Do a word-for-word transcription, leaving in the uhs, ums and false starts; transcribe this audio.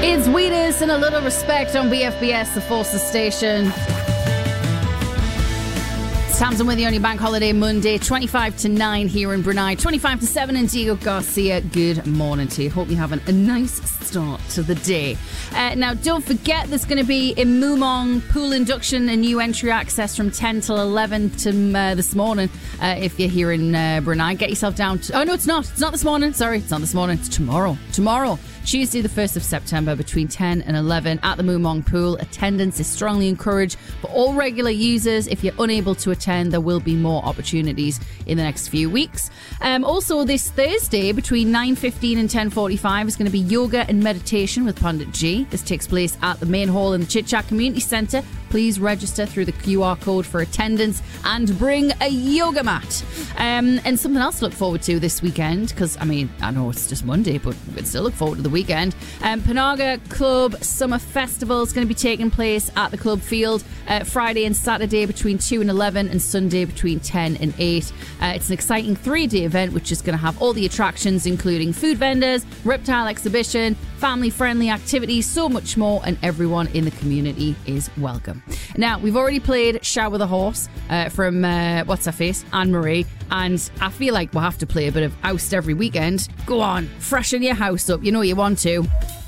It's Wheatus and a little respect on B F B S, the Forces station. It's Tamsin with you on your bank holiday Monday, twenty-five to nine here in Brunei, twenty-five to seven in Diego Garcia. Good morning to you. Hope you're having a nice start to the day. Uh, now, don't forget there's going to be a Mumong pool induction and new entry access from ten till eleven to, uh, this morning. Uh, if you're here in uh, Brunei, get yourself down to... Oh, no, it's not. It's not this morning. Sorry, it's not this morning. It's tomorrow. Tomorrow. Tuesday the first of September between ten and eleven at the Mumong Pool. Attendance is strongly encouraged for all regular users. If you're unable to attend, there will be more opportunities in the next few weeks. Um, also this Thursday between nine fifteen and ten forty-five is going to be yoga and meditation with Pandit G. This takes place at the main hall in the Chit Chat Community Centre. Please register through the Q R code for attendance and bring a yoga mat. Um, and something else to look forward to this weekend, because, I mean, I know it's just Monday, but we can still look forward to the weekend. Um, Panaga Club Summer Festival is going to be taking place at the club field uh, Friday and Saturday between two and eleven and Sunday between ten and eight. Uh, it's an exciting three-day event which is going to have all the attractions, including food vendors, reptile exhibition, family-friendly activities, so much more, and everyone in the community is welcome. Now, we've already played Shower the Horse uh, from, uh, what's her face, Anne-Marie, and I feel like we'll have to play a bit of Oust every weekend. Go on, freshen your house up, you know you want to.